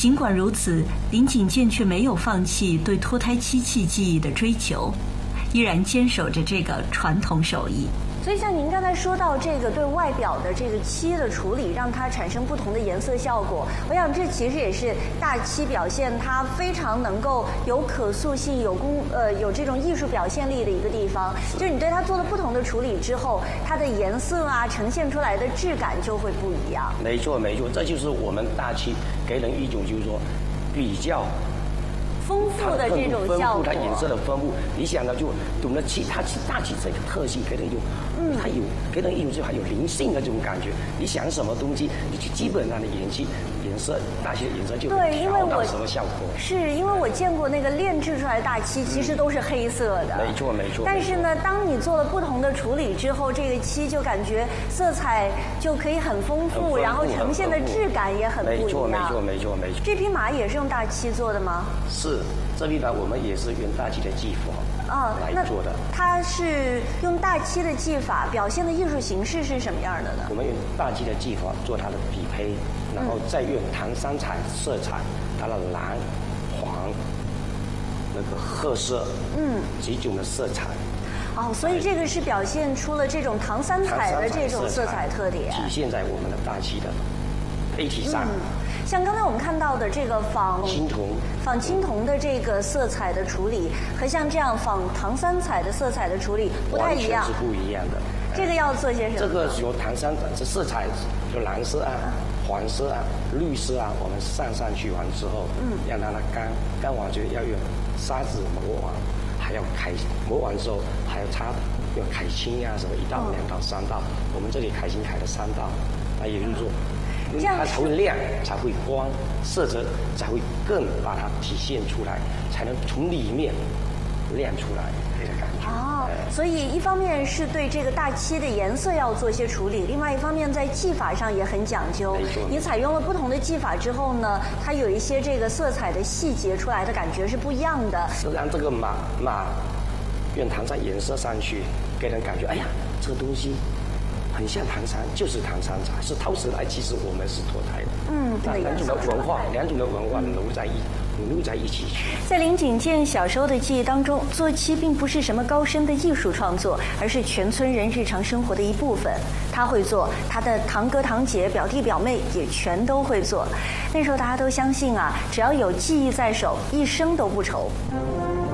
尽管如此，林锦健却没有放弃对脱胎漆器技艺的追求，依然坚守着这个传统手艺。 所以像您刚才说到这个对外表的这个漆的处理，让它产生不同的颜色效果，我想这其实也是大漆表现它非常能够有可塑性、有这种艺术表现力的一个地方。就是你对它做了不同的处理之后，它的颜色啊呈现出来的质感就会不一样。 没错没错，这就是我们大漆给人一种就是说比较丰富的这种效果， 它颜色的丰富，你想到就懂得漆，它大漆这个特性给人一种，它有给人一种就还有灵性的这种感觉。你想什么东西，你就基本上的颜色，大漆的颜色就对，因为我什么效果？ 是因为我见过那个炼制出来的大漆，其实都是黑色的。 没错没错。 但是呢，当你做了不同的处理之后，这个漆就感觉色彩就可以很丰富，然后呈现的质感也很不一样。 没错没错没错没错。 这匹马也是用大漆做的吗？ 是，这匹马我们也是用大漆的技法来做的。 它是用大漆的技法表现的艺术形式是什么样的呢？ 我们用大漆的技法做它的匹配，然后再用唐三彩色彩，它的蓝、黄、那个褐色，几种的色彩。 所以这个是表现出了这种唐三彩的这种色彩特点， 体现在我们的大漆的配体上。 像刚才我们看到的这个仿青铜的这个色彩的处理，和像这样仿唐三彩的色彩的处理不太一样， 完全是不一样的。 这个要做些什么？ 这个有唐三彩，这色彩就蓝色啊、黄色啊、绿色啊，我们上去完之后，让它干完就要用砂纸磨完，还要磨完之后还要用揩青啊什么1道、2道、3道，我们这里揩青揩了3道，那也就是说。它才会亮，才会光，色泽才会更把它体现出来，才能从里面亮出来这个感觉。 所以一方面是对这个大漆的颜色要做一些处理，另外一方面在技法上也很讲究。你采用了不同的技法之后呢，它有一些这个色彩的细节出来的感觉是不一样的。 是让这个马用唐三颜色上去，给人感觉，哎呀，这个东西。很像唐三，就是唐三彩，是陶瓷来，其实我们是脱胎的。两种的文化融入在一起去。 在林锦健小时候的记忆当中，做漆并不是什么高深的艺术创作，而是全村人日常生活的一部分。他会做，他的堂哥堂姐、表弟表妹也全都会做。那时候大家都相信只要有技艺在手，一生都不愁。